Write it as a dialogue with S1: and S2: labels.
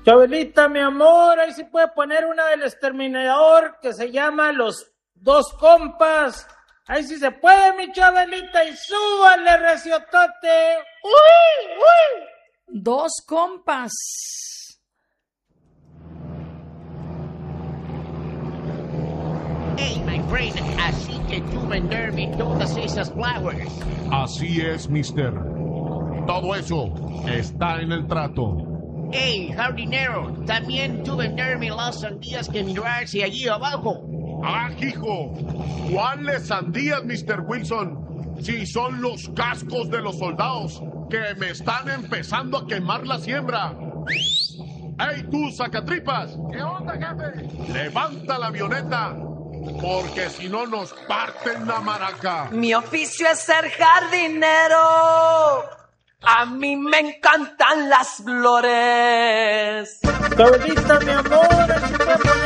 S1: Chabelita, mi amor, ahí sí puede poner una del Exterminador que se llama Los Dos Compas. Ahí sí se puede, mi Chabelita, y súbale, reciotote. ¡Uy, uy!
S2: Dos compas.
S3: Hey, my friend, así que tú venderme todas esas flowers.
S4: Así es, mister. Todo eso está en el trato.
S3: Hey, jardinero, también tú venderme las sandías que mirarse allí abajo.
S4: ¡Ah, hijo! ¿Cuáles sandías, Mr. Wilson? Si son los cascos de los soldados que me están empezando a quemar la siembra. ¡Ey, tú, sacatripas!
S5: ¿Qué onda, jefe?
S4: ¡Levanta la avioneta! Porque si no nos parten la maraca.
S6: Mi oficio es ser jardinero. A mí me encantan las flores.
S1: Chabelita, mi amor, ahí sí puede poner